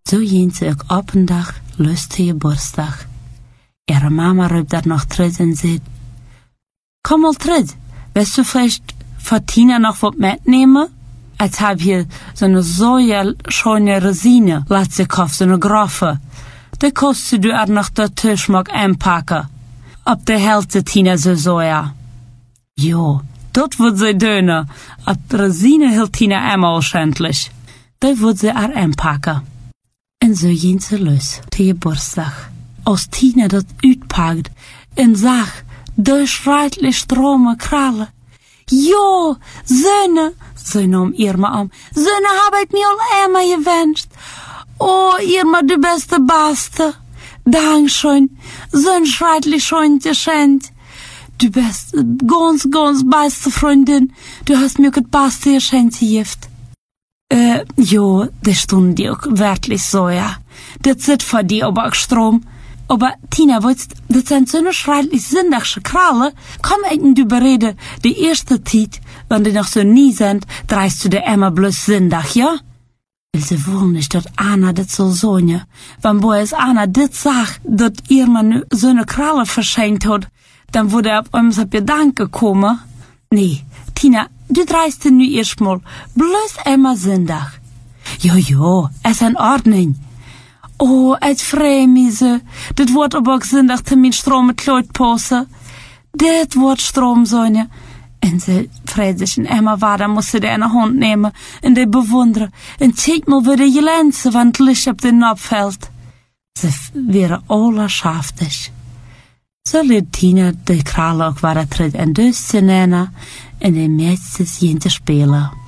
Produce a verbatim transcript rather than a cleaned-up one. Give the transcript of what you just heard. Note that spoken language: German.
Zo ging ze ook op een dag lust je borstdag. Ihre Mama riep daar noch terug en zei, komm mal terug, willst du vielleicht für Tina noch was mitnehmen? Als hab hier so eine so schöne Rosine, laatste gekauft, so eine große. Die kostet du auch noch der Tisch mag einpacken. Ob der Hälfte Tina so so ja. Jo, dort wird sie döner. Ob Rosine hielt Tina einmal schändlich. Da wird sie auch einpacken. Und so ging sie los, die Geburtstag. Als Tina dat uitpakt en zag de schreitliche Strome krallen. Jo, Söhne, sie nahm Irma an. Söhne, hab ich mir all einmal gewünscht. Oh, Irma, du bist der Beste. Dankeschön, so ein schreitlich schön Geschenk. Du bist ganz, ganz beste Freundin. Du hast mir das beste Geschenk gegeben. Äh, jo, das stund dir auch wirklich so, ja. Das zit für die aber auch Strom. Aber Tina, weißt, das sind so eine schreitlich sindagsche Krallen. Komm eben du bereden, die erste Zeit, wenn die noch so nie sind, dreist du dir immer bloß Sindag, ja? Will sie wohl nicht, dass Anna das so sonja. Wenn boys Anna das sagt, dass ihr man so eine Kralle verschenkt hat, dann wurde er auf uns auf Gedanken kommen. Nee, Tina, du dreist dir nu erstmal bloß immer Sindag. Jo, jo, es ist in Ordnung. Oh, het vreemd me ze. Dit wordt op ook zondag te mijn stroom met kloot passen. Dit wordt stroom, Sonja. En ze vreemd zich en Emma waar, dan moest ze de in de hand nemen en die bewonderen. En kijk maar weer de lenzen, want het licht op de nop valt. Ze waren allerschaftig. Zo liet Tina de kralen ook waar het rit en dus te nemen en de meisjes zien te spelen.